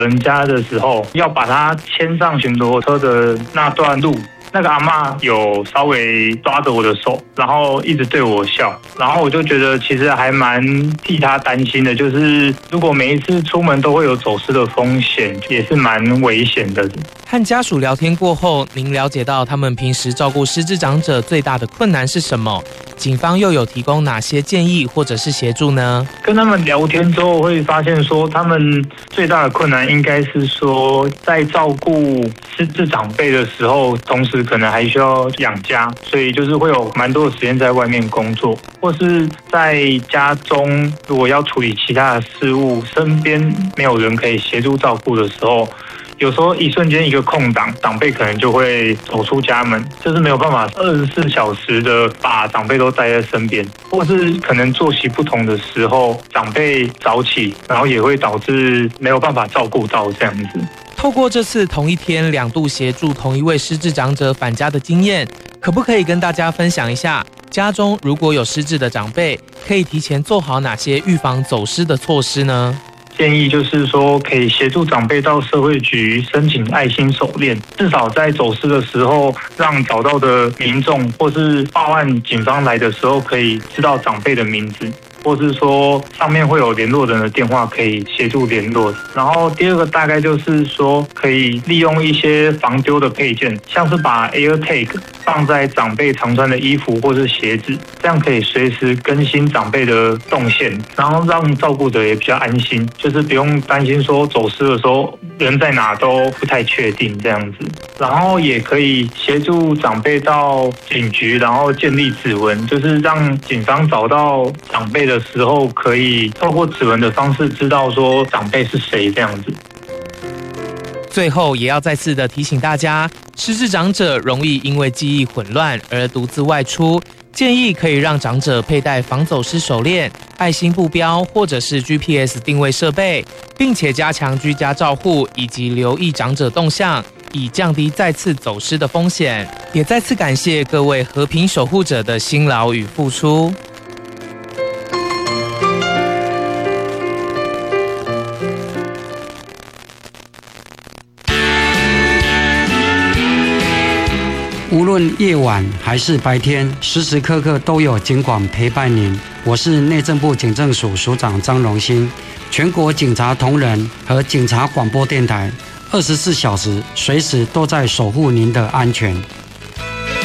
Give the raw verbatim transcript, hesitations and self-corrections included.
人家的时候，要把他牵上巡逻车的那段路。那个阿嬷有稍微抓着我的手，然后一直对我笑，然后我就觉得其实还蛮替她担心的，就是如果每一次出门都会有走失的风险，也是蛮危险的。 和家属聊天过后，您了解到他们平时照顾失智长者最大的困难是什么？警方又有提供哪些建议或者是协助呢？ 跟他们聊天之后会发现说，他们最大的困难应该是说，在照顾失智长辈的时候，同时可能还需要养家，所以就是会有蛮多的时间在外面工作，或是在家中如果要处理其他的事务，身边没有人可以协助照顾的时候，有时候一瞬间一个空档，长辈可能就会走出家门，就是没有办法二十四小时的把长辈都带在身边，或是可能作息不同的时候，长辈早起，然后也会导致没有办法照顾到这样子。 透过这次同一天两度协助同一位失智长者返家的经验，可不可以跟大家分享一下，家中如果有失智的长辈，可以提前做好哪些预防走失的措施呢？ 建议就是说，可以协助长辈到社会局申请爱心手链，至少在走失的时候，让找到的民众或是报案警方来的时候，可以知道长辈的名字，或是说上面会有联络人的电话可以协助联络。然后第二个大概就是说，可以利用一些防丢的配件，像是把 AirTag 放在长辈常穿的衣服或是鞋子，这样可以随时更新长辈的动线，然后让照顾者也比较安心，就是不用担心说走失的时候人在哪都不太确定这样子。然后也可以协助长辈到警局，然后建立指纹，就是让警方找到长辈的时候，可以透过指纹的方式知道说长辈是谁这样子。 最后也要再次的提醒大家，失智长者容易因为记忆混乱而独自外出，建议可以让长者佩戴防走失手链、爱心布标或者是 G P S 定位设备，并且加强居家照护以及留意长者动向，以降低再次走失的风险。也再次感谢各位和平守护者的辛劳与付出。 无论夜晚还是白天，时时刻刻都有警广陪伴您。我是内政部警政署署长张荣兴，全国警察同仁和警察广播电台，二十四小时随时都在守护您的安全。